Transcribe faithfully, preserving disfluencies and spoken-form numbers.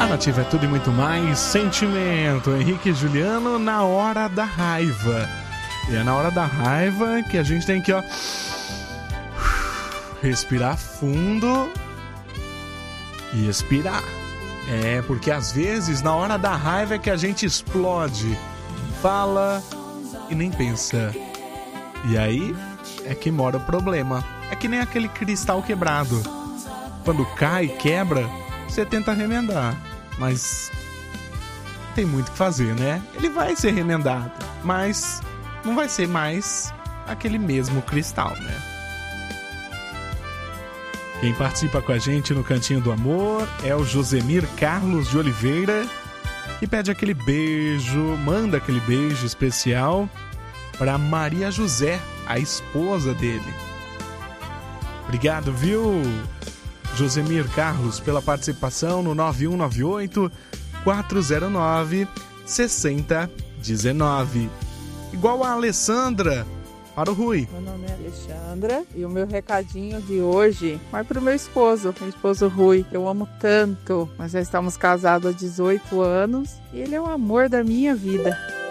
A Nativa é tudo e muito mais. Sentimento. Henrique e Juliano na hora da raiva. E é na hora da raiva que a gente tem que, ó, respirar fundo e expirar. É, porque às vezes na hora da raiva é que a gente explode, fala e nem pensa. E aí é que mora o problema. É que nem aquele cristal quebrado. Quando cai, quebra, você tenta remendar, mas tem muito o que fazer, né? Ele vai ser remendado, mas não vai ser mais aquele mesmo cristal, né? Quem participa com a gente no Cantinho do Amor é o Josemir Carlos de Oliveira, que pede aquele beijo, manda aquele beijo especial para Maria José, a esposa dele. Obrigado, viu, Josemir Carlos, pela participação no nove um nove oito, quatro zero nove, seis zero um nove. Igual a Alessandra, para o Rui. Meu nome é Alexandra e o meu recadinho de hoje vai para o meu esposo, meu esposo Rui, que eu amo tanto. Nós já estamos casados há dezoito anos e ele é o amor da minha vida.